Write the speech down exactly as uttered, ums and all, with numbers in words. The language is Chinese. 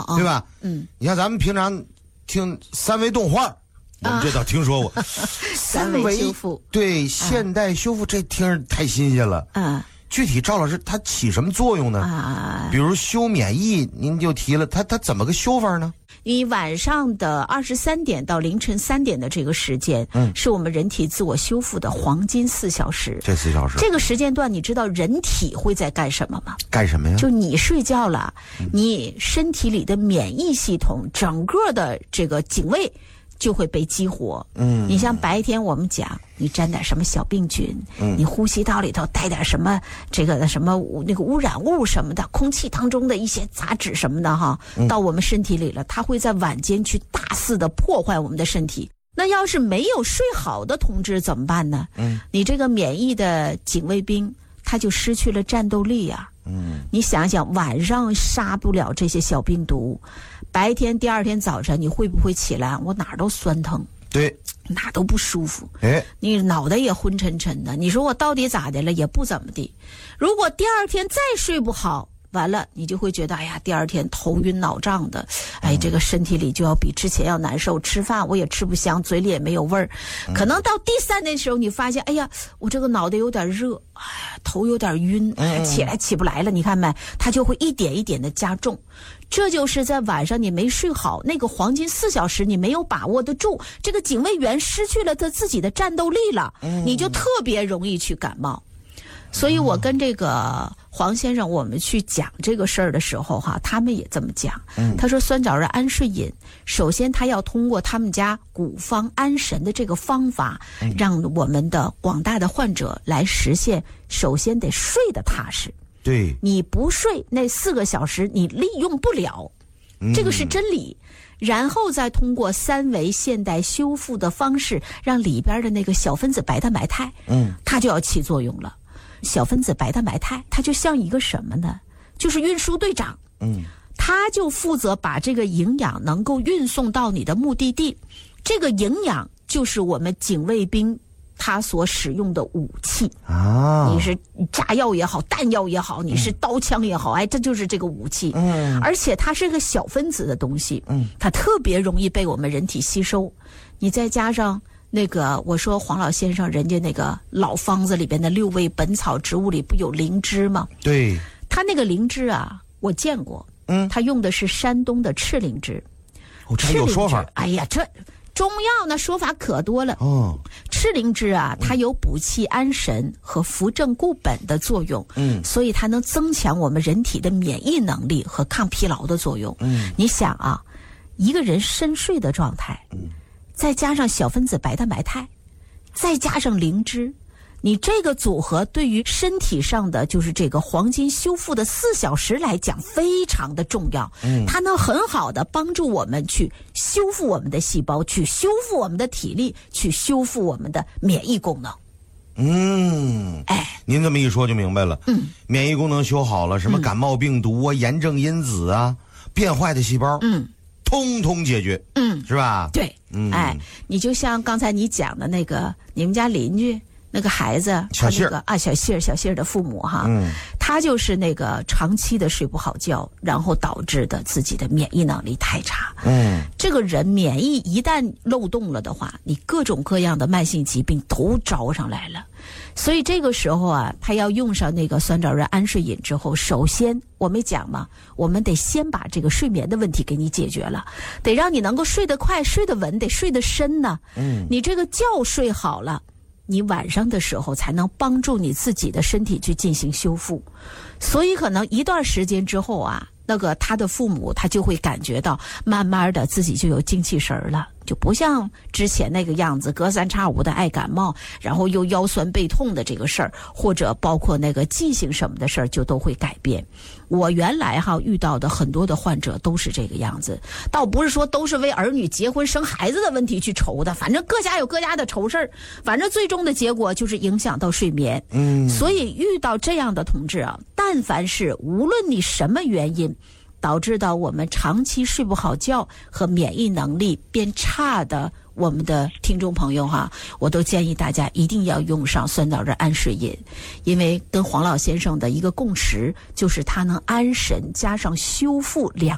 啊， 对吧？ 嗯， 你看咱们平常听三维动画，我们这倒听说过。 三维修复， 对，现代修复这听着太新鲜了。 嗯， 具体赵老师它起什么作用呢？ 啊， 比如修免疫，您就提了，它它怎么个修法呢？ 你晚上的二十三点到凌晨三点的这个时间，嗯，是我们人体自我修复的黄金四小时。 这四小时， 这个时间段，你知道人体会在干什么吗？ 干什么呀？ 就你睡觉了，嗯、你身体里的免疫系统整个的这个警卫就会被激活。嗯，你像白天我们讲，你沾点什么小病菌，嗯，你呼吸道里头带点什么这个什么那个污染物什么的，空气当中的一些杂质什么的哈，嗯、到我们身体里了，它会在晚间去大肆的破坏我们的身体。那要是没有睡好的同志怎么办呢？嗯，你这个免疫的警卫兵他就失去了战斗力呀、啊。嗯，你想想，晚上杀不了这些小病毒，白天第二天早晨你会不会起来？我哪儿都酸疼， 对， 哪儿都不舒服， 哎， 你脑袋也昏沉沉的。你说我到底咋的了？也不怎么地。如果第二天再睡不好，完了你就会觉得，哎呀，第二天头晕脑胀的，哎，这个身体里就要比之前要难受，吃饭我也吃不香，嘴里也没有味儿。可能到第三天的时候，你发现，哎呀，我这个脑袋有点热，哎呀，头有点晕，哎呀，起来起不来了。你看没？它就会一点一点的加重。这就是在晚上你没睡好，那个黄金四小时你没有把握得住，这个警卫员失去了他自己的战斗力了，你就特别容易去感冒。所以我跟这个黄先生我们去讲这个事儿的时候哈，他们也这么讲。他说酸枣仁安睡饮，首先他要通过他们家古方安神的这个方法，让我们的广大的患者来实现，首先得睡得踏实。 对， 你不睡那四个小时你利用不了，这个是真理。然后再通过三维现代修复的方式，让里边的那个小分子白蛋白肽，嗯，它就要起作用了。小分子白蛋白肽，它就像一个什么呢？就是运输队长，嗯，他就负责把这个营养能够运送到你的目的地。这个营养就是我们警卫兵他所使用的武器啊，你是炸药也好，弹药也好，你是刀枪也好，嗯、哎，这就是这个武器。嗯，而且它是个小分子的东西，嗯，它特别容易被我们人体吸收。你再加上。那个我说黄老先生人家那个老方子里边的六味本草植物里不有灵芝吗？ 对， 他那个灵芝啊我见过，嗯，他用的是山东的赤灵芝。 哦，这有说法。 哎呀，这中药那说法可多了。哦，赤灵芝啊，它有补气安神和扶正固本的作用，嗯，所以它能增强我们人体的免疫能力和抗疲劳的作用。嗯，你想啊，一个人深睡的状态，嗯。再加上小分子白蛋白肽，再加上灵芝，你这个组合对于身体上的就是这个黄金修复的四小时来讲非常的重要。嗯，它能很好的帮助我们去修复我们的细胞，去修复我们的体力，去修复我们的免疫功能。 嗯，哎，您这么一说就明白了。嗯，免疫功能修好了，什么感冒病毒啊、炎症因子啊、变坏的细胞，嗯。通通解决，嗯，是吧？ 对，嗯，哎，你就像刚才你讲的那个，你们家邻居那个孩子， 小杏儿、 那个、啊，小杏儿，小杏儿的父母哈，嗯，他就是那个长期的睡不好觉，然后导致的自己的免疫能力太差，嗯，这个人免疫一旦漏洞了的话，你各种各样的慢性疾病都招上来了。所以这个时候啊，他要用上那个酸枣仁安睡饮之后，首先我没讲嘛，我们得先把这个睡眠的问题给你解决了，得让你能够睡得快、睡得稳，得睡得深呢。嗯，你这个觉睡好了，你晚上的时候才能帮助你自己的身体去进行修复。所以可能一段时间之后啊，那个他的父母他就会感觉到，慢慢的自己就有精气神了。就不像之前那个样子，隔三差五的爱感冒，然后又腰酸背痛的这个事儿，或者包括那个记性什么的事儿，就都会改变。我原来哈遇到的很多的患者都是这个样子，倒不是说都是为儿女结婚生孩子的问题去愁的，反正各家有各家的愁事儿，反正最终的结果就是影响到睡眠。嗯，所以遇到这样的同志啊，但凡是无论你什么原因。导致到我们长期睡不好觉和免疫能力变差的我们的听众朋友哈，我都建议大家一定要用上酸枣仁安睡饮，因为跟黄老先生的一个共识就是它能安神加上修复两